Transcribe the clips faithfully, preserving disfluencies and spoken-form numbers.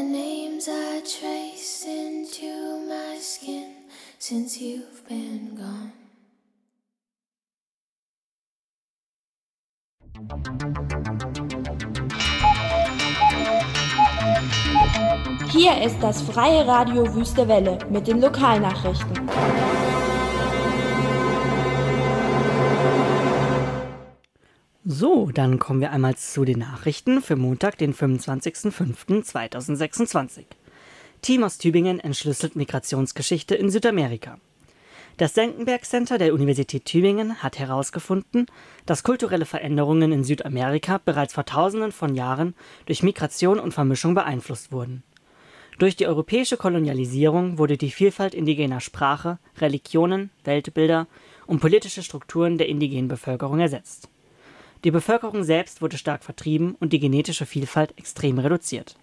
names are traced into my skin since you've been gone. Hier ist das freie Radio Wüste Welle mit den Lokalnachrichten. So, dann kommen wir einmal zu den Nachrichten für Montag, den fünfundzwanzigsten fünften zweitausendsechsundzwanzig. Team aus Tübingen entschlüsselt Migrationsgeschichte in Südamerika. Das Senckenberg Center der Universität Tübingen hat herausgefunden, dass kulturelle Veränderungen in Südamerika bereits vor Tausenden von Jahren durch Migration und Vermischung beeinflusst wurden. Durch die europäische Kolonialisierung wurde die Vielfalt indigener Sprache, Religionen, Weltbilder und politische Strukturen der indigenen Bevölkerung ersetzt. Die Bevölkerung selbst wurde stark vertrieben und die genetische Vielfalt extrem reduziert.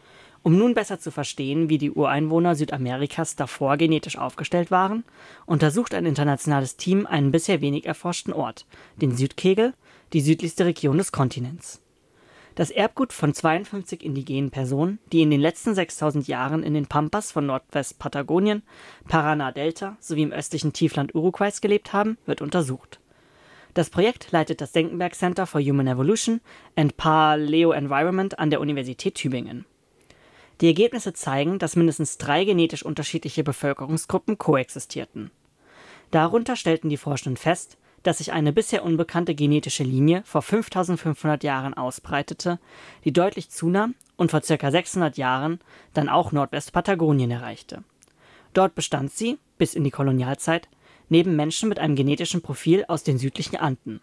Um nun besser zu verstehen, wie die Ureinwohner Südamerikas davor genetisch aufgestellt waren, untersucht ein internationales Team einen bisher wenig erforschten Ort, den Südkegel, die südlichste Region des Kontinents. Das Erbgut von zweiundfünfzig indigenen Personen, die in den letzten sechstausend Jahren in den Pampas von Nordwest-Patagonien, Paraná-Delta sowie im östlichen Tiefland Uruguays gelebt haben, wird untersucht. Das Projekt leitet das Senckenberg Center for Human Evolution and Paleo-Environment an der Universität Tübingen. Die Ergebnisse zeigen, dass mindestens drei genetisch unterschiedliche Bevölkerungsgruppen koexistierten. Darunter stellten die Forschenden fest, dass sich eine bisher unbekannte genetische Linie vor fünftausendfünfhundert Jahren ausbreitete, die deutlich zunahm und vor ca. sechshundert Jahren dann auch Nordwest-Patagonien erreichte. Dort bestand sie, bis in die Kolonialzeit, neben Menschen mit einem genetischen Profil aus den südlichen Anden.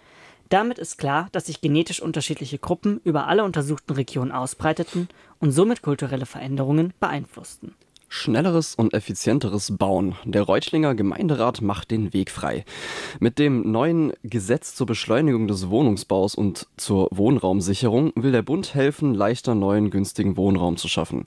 Damit ist klar, dass sich genetisch unterschiedliche Gruppen über alle untersuchten Regionen ausbreiteten und somit kulturelle Veränderungen beeinflussten. Schnelleres und effizienteres Bauen. Der Reutlinger Gemeinderat macht den Weg frei. Mit dem neuen Gesetz zur Beschleunigung des Wohnungsbaus und zur Wohnraumsicherung will der Bund helfen, leichter neuen günstigen Wohnraum zu schaffen.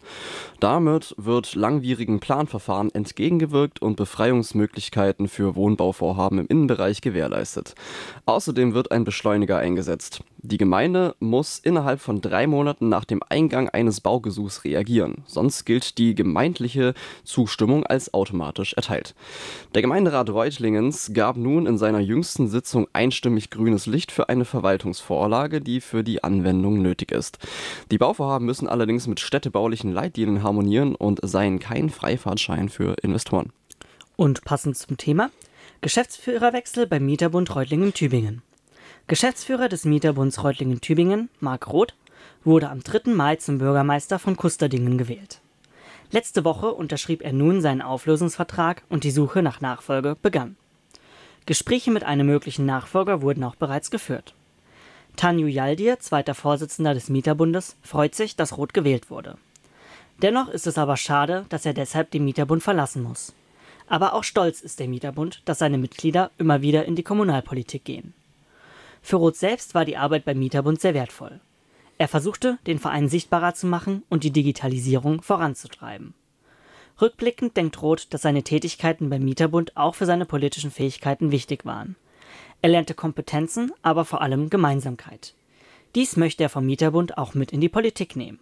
Damit wird langwierigen Planverfahren entgegengewirkt und Befreiungsmöglichkeiten für Wohnbauvorhaben im Innenbereich gewährleistet. Außerdem wird ein Beschleuniger eingesetzt. Die Gemeinde muss innerhalb von drei Monaten nach dem Eingang eines Baugesuchs reagieren, sonst gilt die gemeindliche Zustimmung als automatisch erteilt. Der Gemeinderat Reutlingens gab nun in seiner jüngsten Sitzung einstimmig grünes Licht für eine Verwaltungsvorlage, die für die Anwendung nötig ist. Die Bauvorhaben müssen allerdings mit städtebaulichen Leitlinien harmonieren und seien kein Freifahrtschein für Investoren. Und passend zum Thema: Geschäftsführerwechsel beim Mieterbund Reutlingen-Tübingen. Geschäftsführer des Mieterbunds Reutlingen-Tübingen, Marc Roth, wurde am dritten Mai zum Bürgermeister von Kusterdingen gewählt. Letzte Woche unterschrieb er nun seinen Auflösungsvertrag und die Suche nach Nachfolge begann. Gespräche mit einem möglichen Nachfolger wurden auch bereits geführt. Tanju Yaldir, zweiter Vorsitzender des Mieterbundes, freut sich, dass Roth gewählt wurde. Dennoch ist es aber schade, dass er deshalb den Mieterbund verlassen muss. Aber auch stolz ist der Mieterbund, dass seine Mitglieder immer wieder in die Kommunalpolitik gehen. Für Roth selbst war die Arbeit beim Mieterbund sehr wertvoll. Er versuchte, den Verein sichtbarer zu machen und die Digitalisierung voranzutreiben. Rückblickend denkt Roth, dass seine Tätigkeiten beim Mieterbund auch für seine politischen Fähigkeiten wichtig waren. Er lernte Kompetenzen, aber vor allem Gemeinsamkeit. Dies möchte er vom Mieterbund auch mit in die Politik nehmen.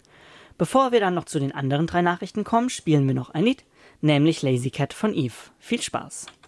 Bevor wir dann noch zu den anderen drei Nachrichten kommen, spielen wir noch ein Lied, nämlich Lazy Cat von Eve. Viel Spaß!